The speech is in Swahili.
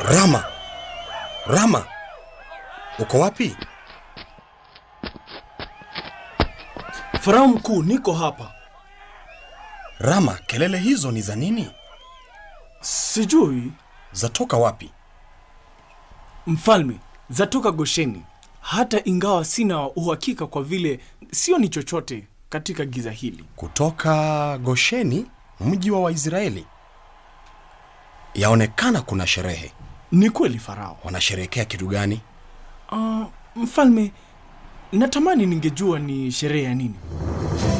Rama! Rama! Uko wapi? Farao mkuu, niko hapa. Rama, kelele hizo ni za nini? Sijui. Zatoka wapi? Mfalme, zatoka Gosheni. Hata ingawa sina uhakika kwa vile sioni chochote katika giza hili. Kutoka Gosheni, mji wa Waisraeli. Yaonekana kuna sherehe. Ni kweli Farao. Wanasherehekea kitu gani? Mfalme, natamani ningejua ni sherehe ya nini.